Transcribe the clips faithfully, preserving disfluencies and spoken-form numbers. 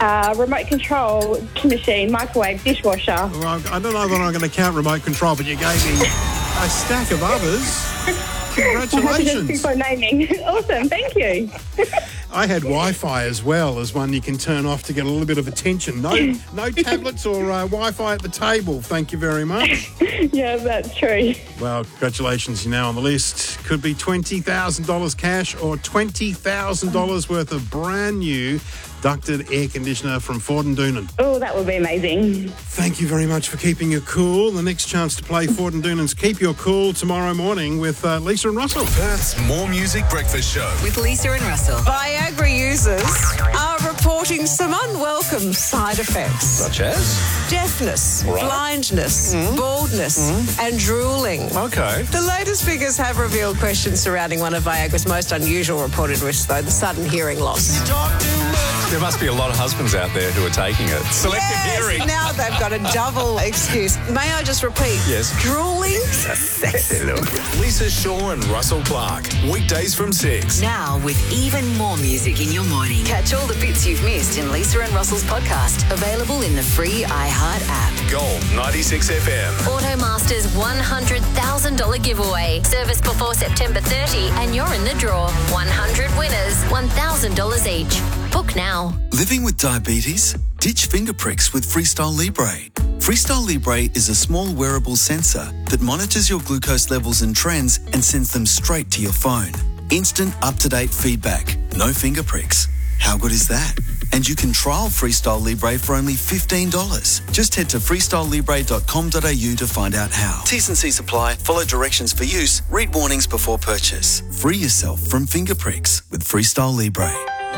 Uh, remote control machine, microwave, dishwasher. Well, I don't know that I'm going to count remote control, but you gave me a stack of others. Congratulations. Keep on naming. Awesome, thank you. I had Wi-Fi as well as one you can turn off to get a little bit of attention. No no tablets or uh, Wi-Fi at the table. Thank you very much. Yeah, that's true. Well, congratulations. You're now on the list. Could be twenty thousand dollars cash or twenty thousand dollars worth of brand new ducted air conditioner from Ford and Doonan. Oh, that would be amazing. Thank you very much for keeping your cool. The next chance to play Ford and Doonan's Keep Your Cool tomorrow morning with uh, Lisa and Russell. Perth's More Music Breakfast Show with Lisa and Russell. Viagra users are reporting some unwelcome side effects. such as Deafness, Right. blindness, Mm. baldness Mm. and drooling. okay. The latest figures have revealed questions surrounding one of Viagra's most unusual reported risks, though, the sudden hearing loss. There must be a lot of husbands out there who are taking it. Selective Yes, hearing. now they've got a double excuse. May I just repeat? Yes. Drooling? A sexy look. Lisa Shaw and Russell Clark. Weekdays from six. Now with even more music in your morning. Catch all the bits you've missed in Lisa and Russell's podcast. Available in the free iHeart app. Gold ninety-six F M. Automaster's one hundred thousand dollars giveaway. Service before September thirtieth and you're in the draw. one hundred winners, one thousand dollars each. Book now. Living with diabetes? Ditch finger pricks with Freestyle Libre. Freestyle Libre is a small wearable sensor that monitors your glucose levels and trends and sends them straight to your phone. Instant up-to-date feedback. No finger pricks. How good is that? And you can trial Freestyle Libre for only fifteen dollars. Just head to freestyle libre dot com dot a u to find out how. T's and C's apply. Follow directions for use. Read warnings before purchase. Free yourself from finger pricks with Freestyle Libre.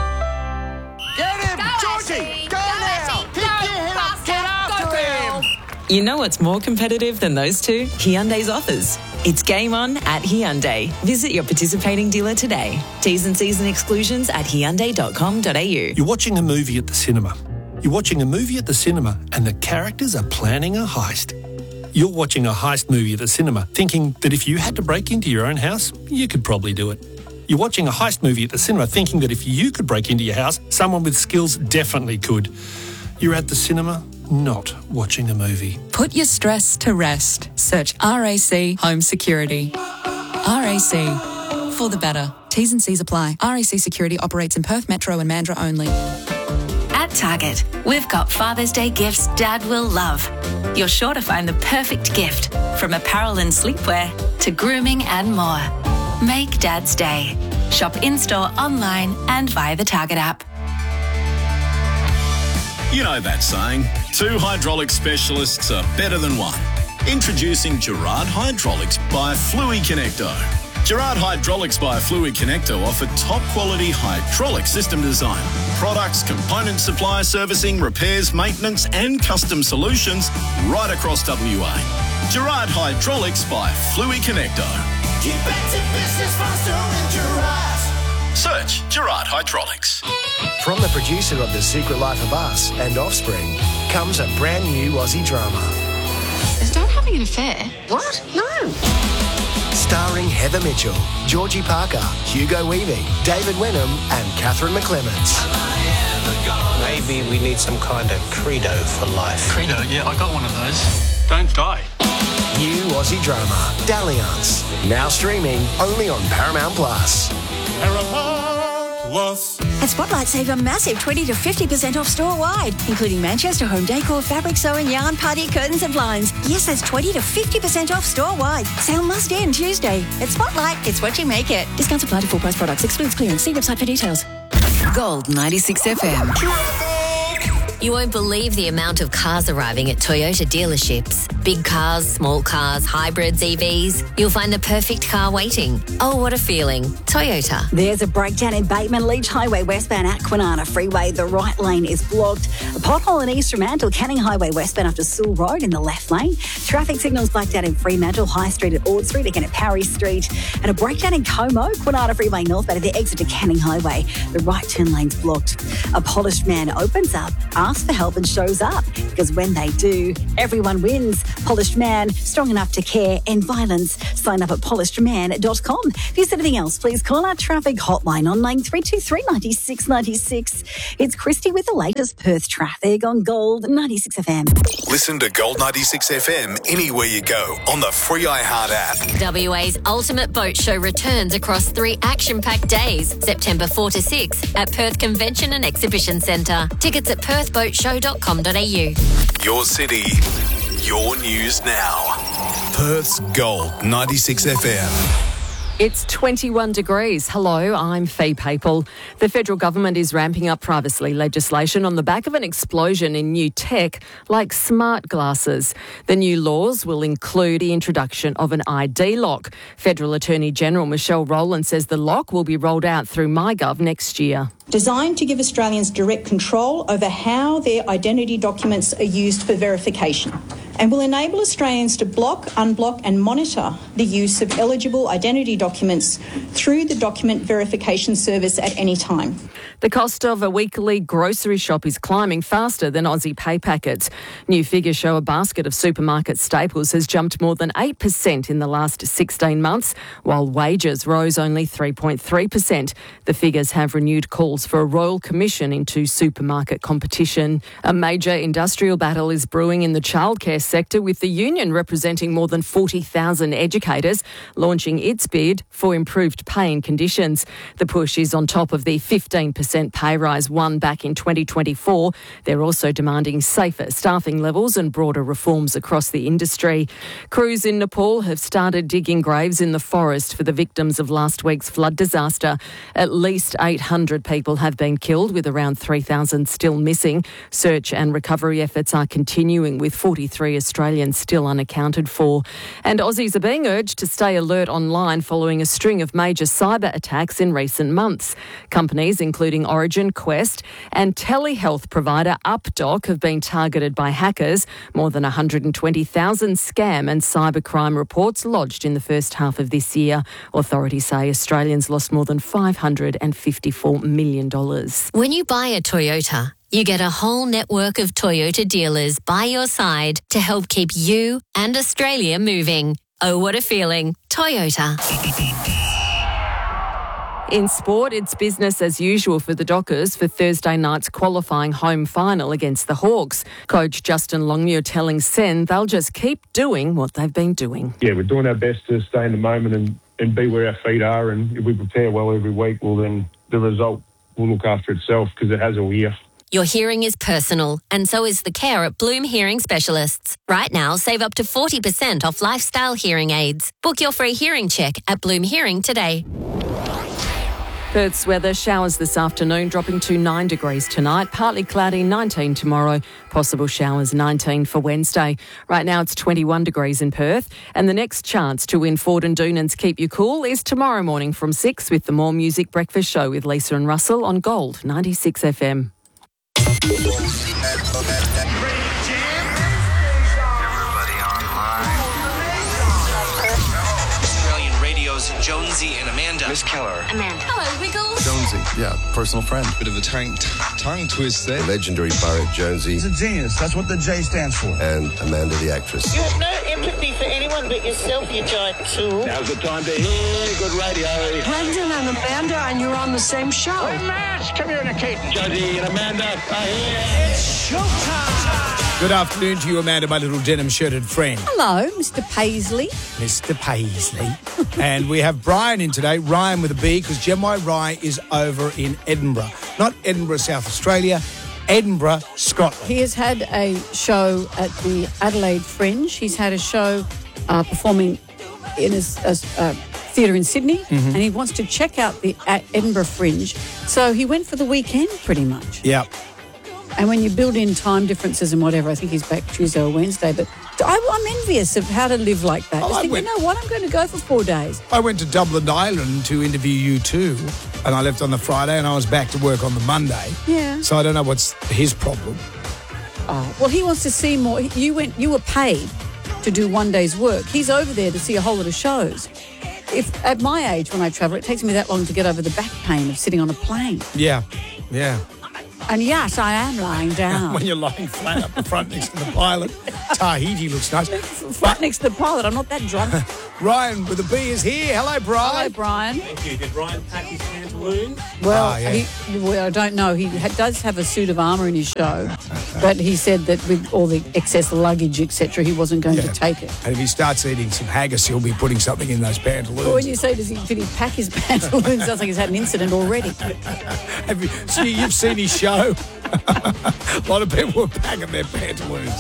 Get him! Georgie! Go, now! Pick your head up! Get after him! You know what's more competitive than those two? Hyundai's offers. It's game on at Hyundai. Visit your participating dealer today. T's and C's and exclusions at hyundai dot com dot a u. You're watching a movie at the cinema. You're watching a movie at the cinema and the characters are planning a heist. You're watching a heist movie at the cinema thinking that if you had to break into your own house, you could probably do it. You're watching a heist movie at the cinema thinking that if you could break into your house, someone with skills definitely could. You're at the cinema, not watching a movie. Put your stress to rest. Search R A C Home Security. R A C, for the better. T's and C's apply. R A C Security operates in Perth Metro and Mandurah only. At Target, we've got Father's Day gifts Dad will love. You're sure to find the perfect gift, from apparel and sleepwear to grooming and more. Make Dad's day. Shop in-store, online and via the Target app. You know that saying, two hydraulic specialists are better than one. Introducing Gerard Hydraulics by Fluid Connecto. Gerard Hydraulics by Fluid Connecto offer top-quality hydraulic system design, products, component supply, servicing, repairs, maintenance and custom solutions right across W A. Gerard Hydraulics by Fluid Connecto. Get back to business faster in Gerard. Search Gerard Hydraulics. From the producer of The Secret Life of Us and Offspring comes a brand new Aussie drama. Is Dad having an affair? What? No. Starring Heather Mitchell, Georgie Parker, Hugo Weaving, David Wenham and Catherine McClements. Maybe we need some kind of credo for life. Credo? Yeah, I got one of those. Don't die. New Aussie drama, Dalliance. Now streaming only on Paramount Plus. Paramount Plus. At Spotlight, save a massive twenty to fifty percent off store-wide, including Manchester home decor, fabric sewing, yarn, party, curtains and blinds. Yes, that's twenty to fifty percent off store-wide. Sale must end Tuesday. At Spotlight, it's what you make it. Discounts apply to full price products. Excludes clearance. See website for details. Gold ninety-six F M. You won't believe the amount of cars arriving at Toyota dealerships. Big cars, small cars, hybrids, E Vs. You'll find the perfect car waiting. Oh, what a feeling. Toyota. There's a breakdown in Bateman Leach Highway westbound at Kwinana Freeway. The right lane is blocked. A pothole in East Fremantle, Canning Highway westbound after Sewell Road in the left lane. Traffic signals blacked out in Fremantle, High Street at Ord Street, again at Parry Street. And a breakdown in Como, Kwinana Freeway northbound at the exit to Canning Highway. The right turn lane's blocked. A polished man opens up, asks asks for help and shows up. Because when they do, everyone wins. Polished Man, strong enough to care, end violence. Sign up at polished man dot com. If there's anything else, please call our traffic hotline on nine three two three, nine six nine six. It's Christy with the latest Perth traffic on Gold ninety-six F M. Listen to Gold ninety-six F M anywhere you go on the free iHeart app. W A's Ultimate Boat Show returns across three action-packed days, September fourth to sixth at Perth Convention and Exhibition Centre. Tickets at perth boat show dot com dot a u. Your city, your news now. Perth's Gold ninety-six F M. It's twenty-one degrees. Hello, I'm Fee Papel. The federal government is ramping up privacy legislation on the back of an explosion in new tech like smart glasses. The new laws will include the introduction of an I D lock. Federal Attorney General Michelle Rowland says the lock will be rolled out through MyGov next year. Designed to give Australians direct control over how their identity documents are used for verification, and will enable Australians to block, unblock and monitor the use of eligible identity documents through the document verification service at any time. The cost of a weekly grocery shop is climbing faster than Aussie pay packets. New figures show a basket of supermarket staples has jumped more than eight percent in the last sixteen months, while wages rose only three point three percent. The figures have renewed calls for a royal commission into supermarket competition. A major industrial battle is brewing in the childcare sector, with the union representing more than forty thousand educators launching its bid for improved pay and conditions. The push is on top of the fifteen percent pay rise won back in twenty twenty-four. They're also demanding safer staffing levels and broader reforms across the industry. Crews in Nepal have started digging graves in the forest for the victims of last week's flood disaster. At least eight hundred people have been killed, with around three thousand still missing. Search and recovery efforts are continuing, with forty-three Australians still unaccounted for. And Aussies are being urged to stay alert online following a string of major cyber attacks in recent months. Companies including Origin, Quest and telehealth provider UpDoc have been targeted by hackers. More than one hundred twenty thousand scam and cybercrime reports lodged in the first half of this year. Authorities say Australians lost more than five hundred fifty-four million dollars. When you buy a Toyota, you get a whole network of Toyota dealers by your side to help keep you and Australia moving. Oh, what a feeling. Toyota. In sport, it's business as usual for the Dockers for Thursday night's qualifying home final against the Hawks. Coach Justin Longmuir telling Sen they'll just keep doing what they've been doing. Yeah, we're doing our best to stay in the moment and, and be where our feet are, and if we prepare well every week, well then the result will look after itself, because it has all year. Your hearing is personal, and so is the care at Bloom Hearing Specialists. Right now, save up to forty percent off lifestyle hearing aids. Book your free hearing check at Bloom Hearing today. Perth's weather, showers this afternoon, dropping to nine degrees tonight. Partly cloudy, nineteen tomorrow. Possible showers, nineteen for Wednesday. Right now it's twenty-one degrees in Perth. And the next chance to win Ford and Doonan's Keep You Cool is tomorrow morning from six with the More Music Breakfast Show with Lisa and Russell on Gold ninety-six F M. Australian Radio's Jonesy and Amanda. Miss Keller. Amanda. Hello, Wiggles. Jonesy, yeah, personal friend. Bit of a tongue, tongue twist there. The legendary Barrett Jonesy. He's a genius. That's what the J stands for. And Amanda the actress. You have no empathy for anyone but yourself, you giant tool. Now's the time to hear good radio. Brendan and Amanda, and you're on the same show. We're mass communicating. Jonesy and Amanda are here. It's showtime. Good afternoon to you, Amanda, my little denim-shirted friend. Hello, Mister Paisley. Mister Paisley. And we have Brian in today, Ryan with a B, because Gemini Rye is over in Edinburgh. Not Edinburgh, South Australia, Edinburgh, Scotland. He has had a show at the Adelaide Fringe. He's had a show uh, performing in a, a, a theatre in Sydney, mm-hmm. and he wants to check out the Edinburgh Fringe. So he went for the weekend, pretty much. Yeah. And when you build in time differences and whatever, I think he's back Tuesday or Wednesday. But I, I'm envious of how to live like that. Oh, Just I think, went, you know what, I'm going to go for four days. I went to Dublin, Ireland to interview you too, and I left on the Friday and I was back to work on the Monday. Yeah. So I don't know what's his problem. Oh, well, he wants to see more. You went. You were paid to do one day's work. He's over there to see a whole lot of shows. If at my age, when I travel, it takes me that long to get over the back pain of sitting on a plane. Yeah, yeah. And yes, I am lying down. When you're lying flat up the front next to the pilot. Tahiti looks nice. Flat next to the pilot. I'm not that drunk. Ryan with a B is here. Hello, Brian. Hello, Brian. Thank you. Did Ryan pack his pantaloons? Well, Oh, yeah. he, well, I don't know. He ha- does have a suit of armour in his show, but he said that with all the excess luggage, et cetera, he wasn't going Yeah. to take it. And if he starts eating some haggis, he'll be putting something in those pantaloons. But when you say, does he, did he pack his pantaloons, sounds like he's had an incident already. Have you, so you've seen his show? A lot of people are packing their pantaloons.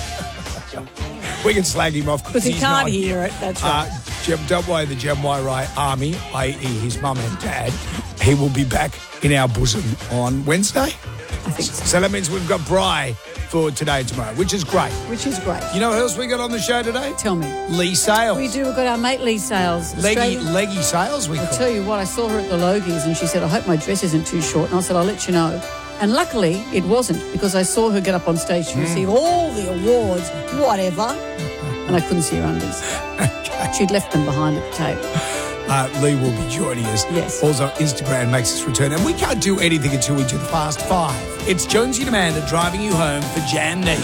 We can slag him off Because he he's can't not hear it, that's right. Uh, Jem, don't worry, the Jem Wairai Army, that is his mum and dad, he will be back in our bosom on Wednesday. I think so. So that means we've got Bri for today and tomorrow, which is great. Which is great. You know what else we got on the show today? Tell me. Lee Sales. We do. We've got our mate Lee Sales. Leggy, Australian- leggy Sales, we I'll call tell it. you what, I saw her at the Logies and she said, I hope my dress isn't too short. And I said, I'll let you know. And luckily, it wasn't, because I saw her get up on stage to receive all the awards, whatever, and I couldn't see her undies. She'd left them behind at the table. Uh, Lee will be joining us. Yes. Also, Instagram makes its return. And we can't do anything until we do the Fast Five. It's Jonesy and Amanda driving you home for Jam Nation.